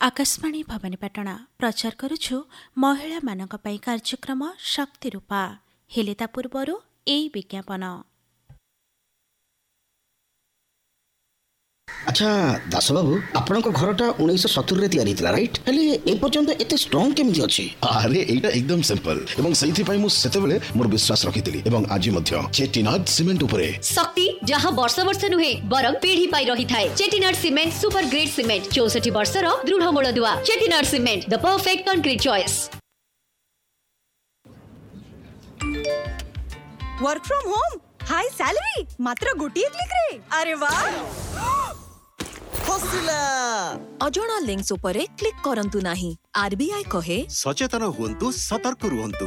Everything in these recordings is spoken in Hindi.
आकाशवाणी भवानीपाटना प्रचार करुछु महिला मानक पई कार्यक्रम शक्ति रूपा हेले ता पूर्वरु एई विज्ञापन। अच्छा दास बाबू आपनक घरटा 1970 रे तयारी थिला राइट हेले ए पर्यंत एते स्ट्रांग केमिति अछि? अरे एटा एकदम सिंपल एवं सही पई मु सेतेबेले मोर विश्वास रखितिली एवं आज मध्य चेटिनाड सीमेंट उपरे शक्ति जहां वर्ष वर्ष नुहे बरं पीढ़ी पाई रही थाए। Chettinad cement super grade cement 64 वर्षर दृढ़ मूलदुआ। Chettinad cement the perfect concrete choice. Work from home high salary मात्र गोटिए क्लिक रे। अरे वाह फसिला अजणा लिंक्स उपरे क्लिक करंतु नाही। आरबीआई कहे सचेतन हुंतु सतर्क रुहंतु।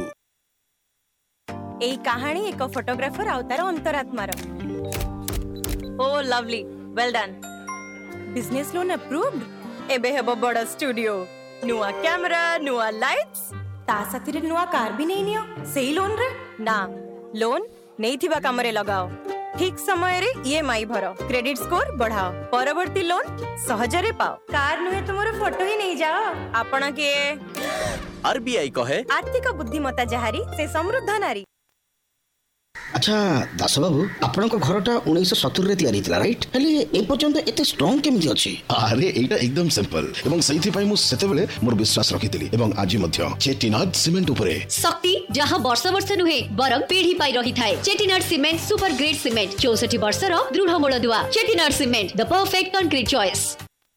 एई कहानी एक photographer आवतार अंतरात्मार। Oh lovely well done. Business loan approved. एबे हेबो बड़ स्टूडियो नुआ कैमरा नुआ लाइट्स ता साथी नुआ कार भी नहीं नियो सेही लोन रे ना लोन नहीं थिबा कामरे लगाओ ठीक समय रे ईएमआई भरो क्रेडिट स्कोर बढ़ाओ परवर्ती लोन सहजरे पाओ। कार नुहे तुमरो फोटो ही नहीं जाओ आपण के। आरबीआई कहे आर्थिक बुद्धिमत्ता जहारी से समृद्ध नारी। अच्छा दास बाबू आपनक घरटा 1970 रे तयारी थिला राइट हेले ए पर्यंत एते स्ट्रांग केमिति अछि? अरे एटा एकदम सिंपल एवं सही पई मु सेतेबेले मोर विश्वास रखितिली एवं आज मध्य चेटिनाड सीमेंट उपरे शक्ति जहां वर्ष वर्ष नुहे बरं पीढ़ी पाई रही थाए। Chettinad cement super grade cement 64 वर्षर दृढ़ मूलदुआ। Chettinad cement the perfect concrete choice.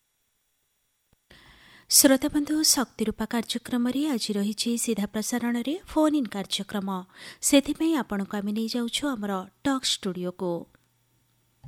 श्रोताबंधु शक्ति रूपा कार्यक्रम आज रही सीधा प्रसारण रे फोन इन कार्यक्रम से आपन को आम नहीं जाऊँ आमर टॉक स्टूडियो को।